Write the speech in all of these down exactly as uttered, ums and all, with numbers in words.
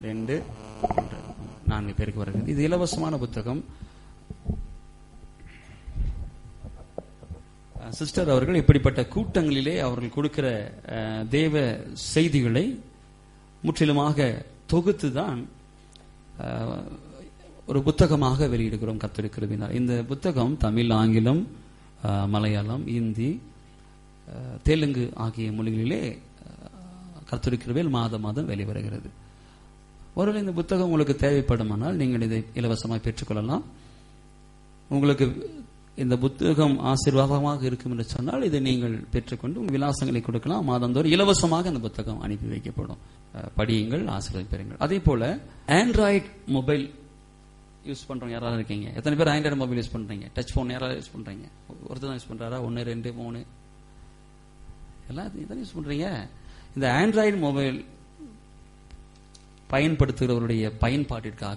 ரெண்டு நான்கு பேருக்கு வருகிறது. இது இலவசமான புத்தகம். சிஸ்டர் அவர்கள் இப்படிப்பட்ட கூட்டங்களிலே அவர்கள் கொடுக்கிற தேவ செய்திகளை முற்றிலுமாக தொகுத்து தான் ஒரு புத்தகமாக வெளியிடுகிறோம் கர்த்தருக்கிறதினால். இந்த புத்தகம் தமிழ், ஆங்கிலம், மலையாளம், இந்தி, தெலுங்கு ஆகிய மொழிகளிலே கர்த்தருக்கிறதில் மாதம் மாதம் வெளிவருகிறது. ஒருவேளை இந்த புத்தகம் உங்களுக்கு தேவைப்படுமானால் நீங்கள் இதை இலவசமாக பெற்றுக்கொள்ளலாம். உங்களுக்கு இந்த புத்தகம் ஆசீர்வாதமாக இருக்கும் என்று சொன்னால் இதை நீங்கள் பெற்றுக்கொண்டு உங்கள் விலாசங்களை கொடுக்கலாம். மாதந்தோறும் இலவசமாக இந்த புத்தகம் அனுப்பி வைக்கப்படும். படியுங்கள், ஆசீர்வாதம் பெறுங்கள். அதே போல ஆண்ட்ராய்டு மொபைல் யூஸ் பண்றவங்க யாராவது இருக்கீங்க? எத்தனை பேர் ஆண்ட்ராய்டு மொபைல் யூஸ் பண்றீங்க? டச் போன் யாராவது யூஸ் பண்றீங்க? ஒருத்தர் தான் யூஸ் பண்றாரா? ஒன்னு, ரெண்டு, மூணு, எல்லாம் இதான் யூஸ் பண்றீங்க. இந்த ஆண்ட்ராய்டு மொபைல் பயன்படுத்துகிறவருடைய பயன்பாட்டிற்காக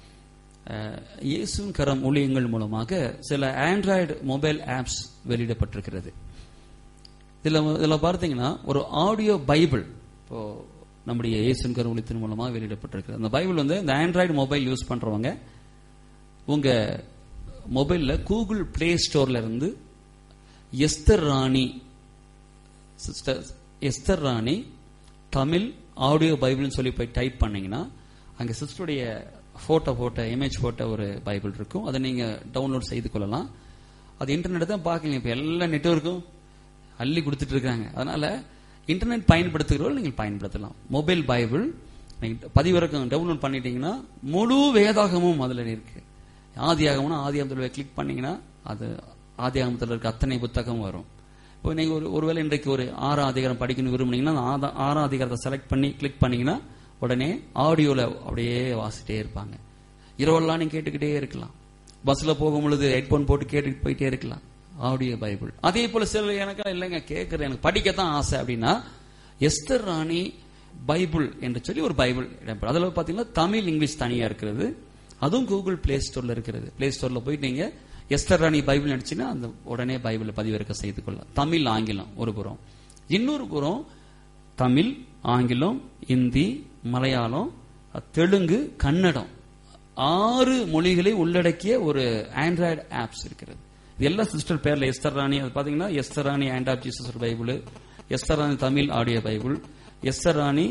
இயேசுவின் கரம் ஊழியங்கள் மூலமாக சில ஆண்ட்ராய்டு மொபைல் ஆப்ஸ் வெளியிடப்பட்டிருக்கிறது. இதுல இதுல பார்த்தீங்கன்னா ஒரு ஆடியோ பைபிள் இப்போ நம்முடைய இயேசுவின் கரம் ஊழியத்தின் மூலமாக வெளியிடப்பட்டிருக்கிறது. அந்த பைபிள் வந்து இந்த ஆண்ட்ராய்டு மொபைல் யூஸ் பண்றவங்க உங்க மொபைல்ல கூகுள் பிளே ஸ்டோர்ல இருந்து எஸ்தர் ராணி சிஸ்டர் எஸ்தர் ராணி தமிழ் ஆடியோ பைபிள்னு சொல்லி போய் டைப் பண்ணீங்கன்னா அங்க சிஸ்டருடைய போட்டோ போட்ட இமேஜ் போட்ட ஒரு பைபிள் இருக்கும். அதை நீங்க டவுன்லோட் செய்து கொள்ளலாம். அது இன்டர்நெட் தான் பாக்கீங்க. இப்ப எல்லா நெட்வொர்க்கும் அள்ளி கொடுத்துட்டு இருக்காங்க. அதனால இன்டர்நெட் பயன்படுத்துகிறவர்கள் நீங்கள் பயன்படுத்தலாம். மொபைல் பைபிள் நீங்க பதிவிறக்கம் டவுன்லோட் பண்ணிட்டீங்கன்னா முழு வேதாகமும் அதுல இருக்கு. ஆதியாகம்னா ஆதியாகமத்தில் கிளிக் பண்ணீங்கன்னா அது ஆதியாகமத்தில் இருக்க அத்தனை புத்தகம் வரும். இப்போ நீங்க ஒரு ஒருவேளை இன்றைக்கு ஒரு ஆறாம் அதிகாரம் படிக்கணும் விரும்புனீங்கன்னா ஆறாம் அதிகாரத்தை செலக்ட் பண்ணி கிளிக் பண்ணீங்கன்னா உடனே ஆடியோல அப்படியே வாசிட்டே இருப்பாங்க. இரவெல்லாம் நீங்க கேட்டுக்கிட்டே இருக்கலாம். பஸ்ல போகும் பொழுது ஹெட்போன் போட்டு கேட்டுட்டு போயிட்டே இருக்கலாம். Audio Bible. அதே போல சில எனக்கு இல்லைங்க கேட்கறது எனக்கு படிக்கத்தான் ஆசை அப்படின்னா எஸ்தர் ராணி பைபிள் என்று சொல்லி ஒரு பைபிள் இடம்பெறும். அதுல பாத்தீங்கன்னா தமிழ், இங்கிலீஷ் தனியா இருக்கிறது. அதுவும் கூகுள் பிளே ஸ்டோர்ல இருக்கிறது. பிளே ஸ்டோர்ல போயிட்டு நீங்க எஸ்தர் ராணி பைபிள் அடிச்சுன்னா அந்த உடனே பைபிளை பதிவிறக்க செய்து கொள்ளலாம். தமிழ், ஆங்கிலம் ஒரு புறம், இன்னொரு புறம் தமிழ், ஆங்கிலம், இந்தி, மலையாளம், தெலுங்கு, கன்னடம் ஆறு மொழிகளை உள்ளடக்கிய ஒரு ஆண்ட்ராய்டு ஆப்ஸ் இருக்கிறது. இது எல்லா சிஸ்டர் பேர்ல எஸ்தர் ராணி. அது பாத்தீங்கன்னா Esther Rani hand of Jesus Bible, Esther Rani Tamil audio Bible, Esther Rani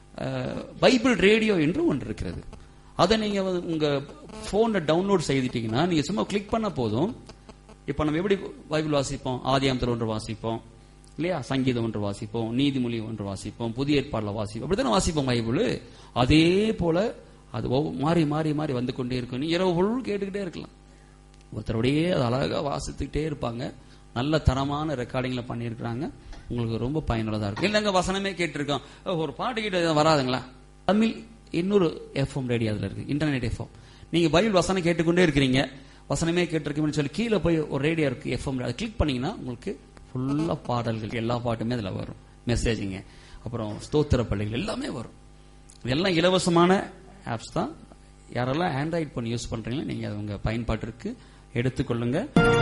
Bible radio என்று ஒன்று இருக்கிறது. அதை நீங்க உங்க போன்ல டவுன்லோட் செய்துட்டீங்கன்னா நீங்க சும்மா கிளிக் பண்ண போதும். இப்ப நம்ம எப்படி பைபிள் வாசிப்போம்? ஆதியாகமத்தில் ஒன்று வாசிப்போம் இல்லையா? சங்கீதம் ஒன்று வாசிப்போம், நீதிமொழி ஒன்று வாசிப்போம், புதிய ஏற்பாடுல வாசிப்போம். அப்படித்தானே வாசிப்போம் பைபிள். அதே போல அது மாறி மாறி மாறி வந்து கொண்டே இருக்கும். நீ இரவு பொருள் கேட்டுக்கிட்டே இருக்கலாம். ஒருத்தருடையே அது அழகா வாசித்துக்கிட்டே இருப்பாங்க. நல்ல தரமான ரெக்கார்டிங்ல பண்ணியிருக்கிறாங்க. உங்களுக்கு ரொம்ப பயனுள்ளதா இருக்கும். இல்லைங்க வசனமே கேட்டிருக்கோம், ஒரு பாட்டு கிட்ட வராதுங்களா? தமிழ் இன்னொரு எஃப்எம் ரேடியோ அதுல இருக்கு, இன்டர்நெட் எஃப்எம். நீங்க பைபிள் வசனம் கேட்டுக்கொண்டே இருக்கிறீங்க, வசனமே கேட்டிருக்கோம்னு சொல்லி கீழே போய் ஒரு ரேடியோ இருக்கு எஃப்எம், அதை கிளிக் பண்ணீங்கன்னா உங்களுக்கு ஃபுல்லா பாடல்கள், எல்லா பாட்டுமே அதுல வரும். மெசேஜிங்க, அப்புறம் ஸ்தோத்திர பள்ளிகள் எல்லாமே வரும். இதெல்லாம் இலவசமான ஆப்ஸ் தான். யாரெல்லாம் ஆண்ட்ராய்டு போன் யூஸ் பண்றீங்களோ நீங்க அது உங்க பயன்பாட்டிற்கு எடுத்துக்கொள்ளுங்க.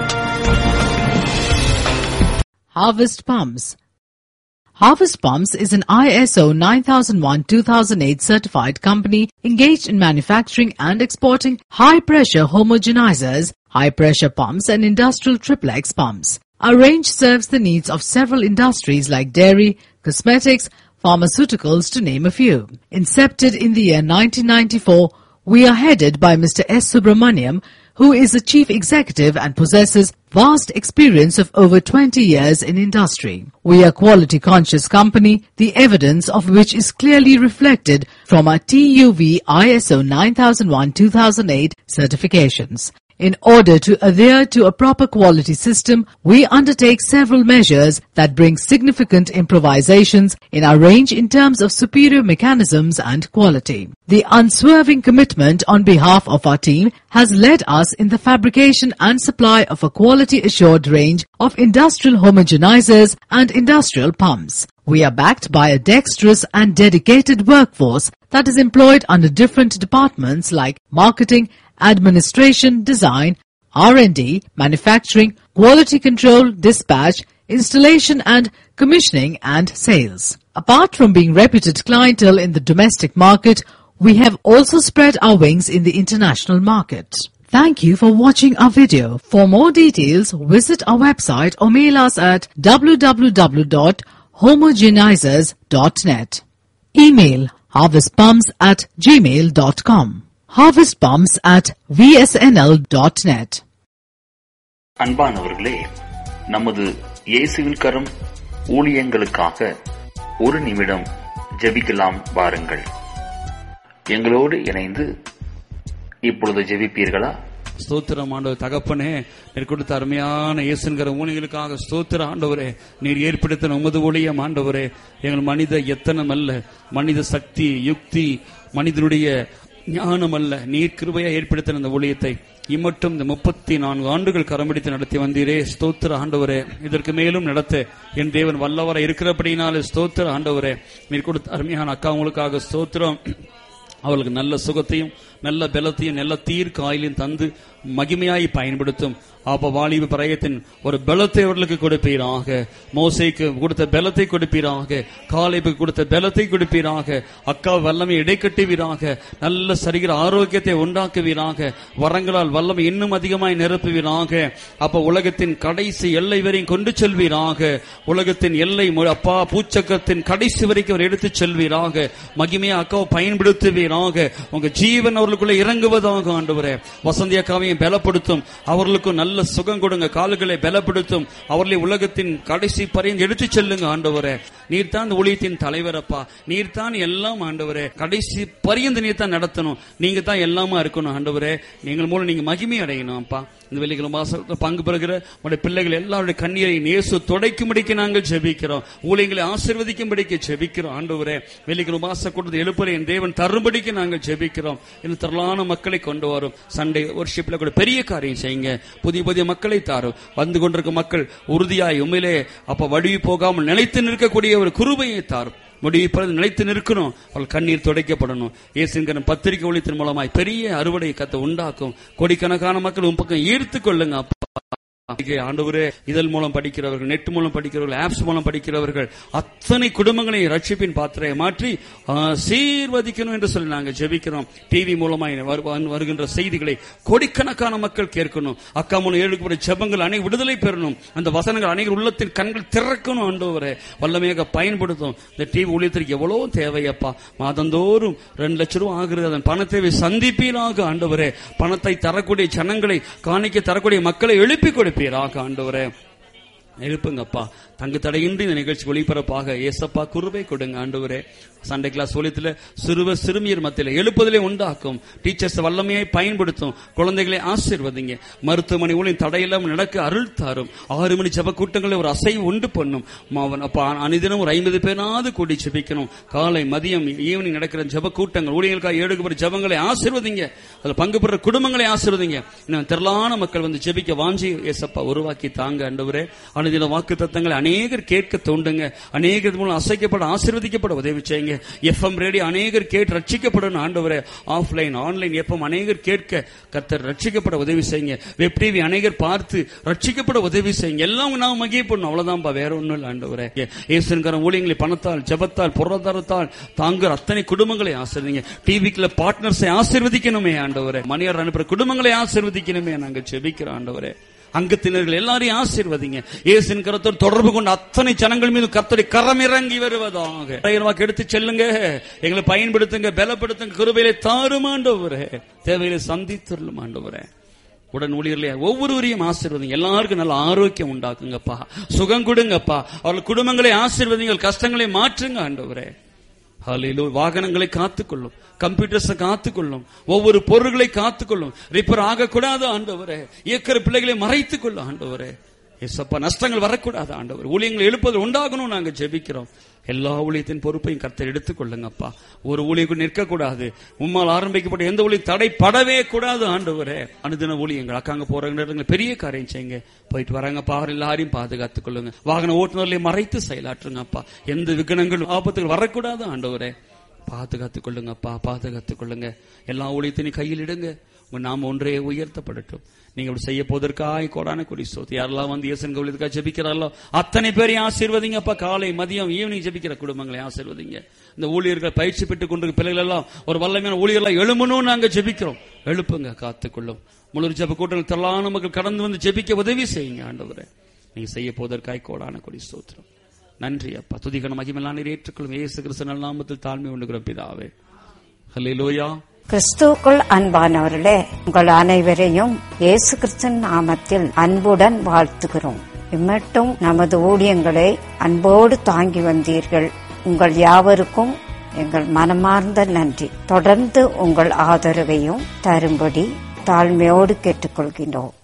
Harvest Palms. Harvest Palms is an I S O nine thousand one two thousand eight certified company engaged in manufacturing and exporting high-pressure homogenizers, high-pressure pumps and industrial triplex pumps. Our range serves the needs of several industries like dairy, cosmetics, pharmaceuticals to name a few. Incepted in the year nineteen ninety-four, we are headed by Mister S. Subramaniam, who is the chief executive and possesses vast experience of over twenty years in industry. We are quality conscious company, the evidence of which is clearly reflected from our T U V I S O nine thousand one two thousand eight certifications. In order to adhere to a proper quality system, we undertake several measures that bring significant improvisations in our range in terms of superior mechanisms and quality. The unswerving commitment on behalf of our team has led us in the fabrication and supply of a quality assured range of industrial homogenizers and industrial pumps. We are backed by a dexterous and dedicated workforce that is employed under different departments like marketing, administration, design, R and D, manufacturing, quality control, dispatch, installation and commissioning and sales. Apart from being reputed clientele in the domestic market, We have also spread our wings in the international market. Thank you for watching our video. For more details, visit our website or mail us at w w w dot homogenizers dot net. Email harvestpumps at gmail dot com. harvestpumps at v s n l dot net. அன்பானவர்களே, நமது இயேசுவின் கரம் ஊழியங்களுக்காக ஒரு நிமிடம் ஜெபிக்கலாம் வாருங்கள். எங்களோடு இணைந்து இப்பொழுது ஜெபிப்பீர்களா? ஸ்தோத்திரம் ஆண்டவர் தகப்பனே, நீர் கொடுத்த அருமையான இயேசுங்கிற ஊழியர்களுக்காக ஸ்தோத்திர ஆண்டவரே. நீர் ஏற்படுத்தின உமது ஊழியம் ஆண்டவரே, எங்கள் மனித எத்தனம் அல்ல, மனித சக்தி யுக்தி மனிதனுடைய ஞானம் அல்ல, நீர் கிருபையா ஏற்படுத்தின இந்த ஊழியத்தை இம்மட்டும் இந்த முப்பத்தி நான்கு ஆண்டுகள் கரம்பிடித்து நடத்தி வந்தீரே. ஸ்தோத்திர ஆண்டவரே, இதற்கு மேலும் நடத்த என் தேவன் வல்லவரை இருக்கிறபடினாலே ஸ்தோத்திர ஆண்டவரே. நீர் கொடுத்த அருமையான அக்கா உங்களுக்காக ஸ்தோத்திரம். அவர்களுக்கு நல்ல சுகத்தையும் நல்ல பலத்தையும் நல்ல தீர்க்காயிலையும் தந்து மகிமையாய் பயன்படுத்தும். அப்ப வாலிப பிரயத்தின் ஒரு பலத்தை அவர்களுக்கு கொடுப்பீராக. மோசேக்கு கொடுத்த பலத்தை கொடுப்பீராக, காலேபுக்கு கொடுத்த பலத்தை கொடுப்பீராக. அக்கா வல்லமை இடைக்கட்டுவீராக, நல்ல சரீர ஆரோக்கியத்தை உண்டாக்குவீராக. வரங்களால் வல்லமை இன்னும் அதிகமாய் நிரப்புவீராக. அப்ப உலகத்தின் கடைசி எல்லை வரையும் கொண்டு செல்வீராக. உலகத்தின் எல்லை அப்பா பூச்சக்கத்தின் கடைசி வரைக்கும் அவர் எடுத்துச் செல்வீராக. மகிமையா அக்காவை பயன்படுத்துவீராக. உங்க ஜீவன் அவர்களுக்குள்ள இறங்குவதாக ஆண்டவரே. வசந்தி அக்காவையும் பலப்படுத்தும், அவர்களுக்கும் நல்ல சுகம் கொடுங்க, கால்களை பலப்படுத்தும், அவர்களை உலகத்தின் கடைசி பரியந்து எடுத்துச் செல்லுங்க ஆண்டவரே. நீர்தான் ஊழியத்தின் தலைவரப்பா, நீர்தான் எல்லாம் ஆண்டவரே. கடைசி பரியந்து நீர் தான் நடத்தணும், நீங்க தான் எல்லாமா இருக்கணும் ஆண்டவரே. நீங்கள் மூலம் நீங்க மகிமை அடையணும் அப்பா. இந்த வெள்ளிக்கிழமை மாசத்துல பங்கு பெறுகிற உடைய பிள்ளைகள் எல்லாருடைய கண்ணீரை நேசு துடைக்கும்படிக்கு நாங்கள் ஜெபிக்கிறோம். ஊழியங்களை ஆசீர்வதிக்கும்படிக்கு ஜெபிக்கிறோம் ஆண்டவரே. வெள்ளிக்கிழமை மாச கூட்டத்தை எழுப்புற என் தேவன் தரும்படிக்கு நாங்கள் ஜெபிக்கிறோம். இந்த திரளான மக்களை கொண்டு வரும். சண்டே வொர்ஷிப்ல கூட பெரிய காரியம் செய்யுங்க. புதிய புதிய மக்களை தாரும். வந்து கொண்டிருக்கும் மக்கள் உறுதியாய் உண்மையிலே அப்ப வடிவி போகாமல் நிலைத்து நிற்கக்கூடிய ஒரு கிருபையை தாரும். முடிவு நிலைத்து நிற்கணும், அவள் கண்ணீர் துடைக்கப்படணும். இயேசுவின் பத்திரிகை ஒளித்தின் மூலமாய் பெரிய அறுவடை கத்தை உண்டாக்கும். கோடிக்கணக்கான மக்கள் உன் பக்கம் ஈர்த்து கொள்ளுங்க அப்பா. ஆண்டவரே, இதழ் மூலம் படிக்கிறவர்கள், நெட் மூலம் படிக்கிறவர்கள், ஆப்ஸ் மூலம் படிக்கிறவர்கள் அத்தனை குடும்பங்களை ரட்சிப்பின் பாத்திரையை மாற்றி ஆசீர்வதிக்கணும் என்று சொல்லி நாங்கள் ஜெபிக்கிறோம். டிவி மூலமாய் வருகின்ற செய்திகளை கோடிக்கணக்கான மக்கள் கேட்கணும். அக்கா மூலம் ஏழுக்கு ஜெபங்கள் அனை விடுதலை பெறணும். அந்த வசனங்கள் அனைவர் உள்ளத்தின் கண்கள் திறக்கணும். ஆண்டவரே, வல்லமையாக பயன்படுத்தும். இந்த டிவி ஊழியத்திற்கு எவ்வளவு தேவையப்பா. மாதந்தோறும் ரெண்டு லட்சம் ரூபாய் ஆகிறது. அதன் பண தேவை சந்திப்பீராக ஆண்டவரே. பணத்தை தரக்கூடிய ஜனங்களை, காணிக்க தரக்கூடிய மக்களை எழுப்பி கொடுப்பீராக ஆண்டவரே. எழுப்புங்கப்பா. தங்கு தடையின்றி இந்த நிகழ்ச்சி ஒளிபரப்பாக ஏசப்பா குருவை கொடுங்க ஆண்டவரே. சண்டே கிளாஸ் ஒலியத்தில் சிறுவர் சிறுமியர் மத்தியில் எழுப்புதலை உண்டாக்கும். டீச்சர்ஸ் வல்லமையை பயன்படுத்தும். குழந்தைகளை ஆசீர்வதிங்க. மருத்துவமனை ஊழியம் தடையில்லாமல் நடக்க அருள் தாரும். ஆறு மணி ஜப கூட்டங்களை ஒரு அசைவு உண்டு பண்ணும். அனிதினம் ஒரு ஐம்பது பேராவது கூடி ஜெபிக்கணும். காலை மதியம் ஈவினிங் நடக்கிற ஜப கூட்டங்கள் ஊழியர்களுக்காக ஏழுக்கு ஜபங்களை ஆசீர்வதிங்க. அதில் பங்கு பெற குடும்பங்களை ஆசீர்வதிங்க. இன்னும் திரளான மக்கள் வந்து ஜெபிக்க வாஞ்சி ஏசப்பா உருவாக்கி தாங்க ஆண்டவரே. அனுதின வாக்கு தத்தங்களை அநேகர் கேட்க தோண்டுங்க. அநேகர் மூலம் அசைக்கப்பட ஆசீர்வதிக்கப்பட உதவி செய்யுங்க. எஃப்எம் ரேடியோ அநேகர் கேட்டு ரட்சிக்கப்படணும் ஆண்டவரே. ஆஃப்லைன் ஆன்லைன் எஃப்எம் அநேகர் கேட்க கர்த்தர் ரட்சிக்கப்பட உதவி செய்யுங்க. வெப் டிவி அநேகர் பார்த்து ரட்சிக்கப்பட உதவி செய்யுங்க. எல்லாம் நாம் மகிழ்ப்படணும். அவ்வளவுதான்பா, வேற ஒன்றும் இல்லை ஆண்டவரே. இயேசுவின் ஊழியங்களை பணத்தால், ஜெபத்தால், பொருளாதாரத்தால் தாங்குற அத்தனை குடும்பங்களை ஆசீர்வதிங்க. டிவிக்குள்ள பார்ட்னர்ஸை ஆசீர்வதிக்கணுமே ஆண்டவரே. மணியார் அனுப்புற குடும்பங்களை ஆசீர்வதிக்கணுமே நாங்கள் ஜெபிக்கிறோம் ஆண்டவரே. அங்கத்தினர்கள் எல்லாரையும் ஆசீர்வதிங்க. இயேசுவின் கரத்தோடு தொடர்பு கொண்ட அத்தனை ஜனங்கள் மீது கர்த்தருடைய கரம் இறங்கி வருவதாக எடுத்து செல்லுங்க. எங்களை பயன்படுத்துங்க, பலப்படுத்துங்க, கிருபையிலே தாரும் ஆண்டவரே. தேவையிலே சந்தித்தருளும் ஆண்டவரே. உடன் ஊழியர்களே ஒவ்வொருவரையும் ஆசீர்வதிங்க. எல்லாருக்கும் நல்ல ஆரோக்கியம் உண்டாக்குங்கப்பா. சுகம் கொடுங்கப்பா. அவர்கள் குடும்பங்களை ஆசீர்வதிங்க. கஷ்டங்களை மாற்றுங்க ஆண்டவரே. வாகனங்களை காத்துக்கொள்ளும், கம்ப்யூட்டர்ஸை காத்துக்கொள்ளும், ஒவ்வொரு பொருள்களை காத்துக்கொள்ளும். ரிப்பேர் ஆகக்கூடாது ஆண்டவரே. இயக்கிற பிள்ளைகளை மறைத்துக் கொள்ளும் ஆண்டவரே. ஏசப்பா, நஷ்டங்கள் வரக்கூடாது ஆண்டவர். ஊழியங்களை எழுப்பது உண்டாகணும் நாங்க ஜெபிக்கிறோம். எல்லா ஊழியத்தின் பொறுப்பையும் கர்த்தர் எடுத்துக் கொள்ளுங்கப்பா. ஒரு ஊழியர்கள் நிற்கக்கூடாது. உம்மால் ஆரம்பிக்கப்பட்ட எந்த ஊழியம் தடைப்படவே கூடாது ஆண்டவரே. அனுதின ஊழியங்கள் அக்காங்க போறாங்க, பெரிய காரியம் செய்யுங்க. போயிட்டு வராங்க பாரு, எல்லாரையும் பாதுகாத்துக் கொள்ளுங்க. வாகன ஓட்டுநர்களை மறைத்து செயலாற்றுங்கப்பா. எந்த விகனங்கள் ஆபத்துகள் வரக்கூடாது ஆண்டவரே. பாதுகாத்துக் கொள்ளுங்கப்பா, பாதுகாத்துக் கொள்ளுங்க. எல்லா ஊழியத்தையும் கையில் இடுங்க. உங்க நாம ஒன்றே உயர்த்தப்படட்டும். நீங்க அப்படி செய்ய போவதற்காக கோடான கொடி ஸ்தோத்திரம். யாரெல்லாம் வந்து இயேசுவின் ஊழியத்துக்காக ஜெபிக்கிறார்களோ அத்தனை பேரையும் ஆசீர்வதிங்கப்பா. காலை மதியம் ஈவினிங் ஜெபிக்கிற குடும்பங்களை ஆசீர்வதிங்க. இந்த ஊழியர்கள் பயிற்சி பெற்றுக் கொண்டிருக்கிற பிள்ளைகள் எல்லாம் ஒரு வல்லமையான ஊழியர்கள் எழுமணும் நாங்க ஜெபிக்கிறோம். எழுப்புங்க, காத்துக்கொள்ளும். முழு ஜெப கூட்டங்கள் திரளான மக்கள் கடந்து வந்து ஜெபிக்க உதவி செய்யுங்க ஆண்டவரே. நீங்க செய்ய போவதற்காக கோடான கொடி ஸ்தோத்திரம். நன்றி அப்பா. துதிகன மகிமையெல்லாம் நீர் ஏற்றுக்கொள்ளும். இயேசு கிறிஸ்து நல்ல நாமத்தில் தாழ்மை உண்டுகிறோம் பிதாவே. ஹல்லேலூயா. கிறிஸ்துவுக்குள் அன்பானவர்களே, உங்கள் அனைவரையும் இயேசு கிறிஸ்துவின் நாமத்தில் அன்புடன் வாழ்த்துகிறோம். இம்மட்டும் நமது ஊழியங்களை அன்போடு தாங்கி வந்தீர்கள். உங்கள் யாவருக்கும் எங்கள் மனமார்ந்த நன்றி. தொடர்ந்து உங்கள் ஆதரவையும் தரும்படி தாழ்மையோடு கேட்டுக்கொள்கின்றோம்.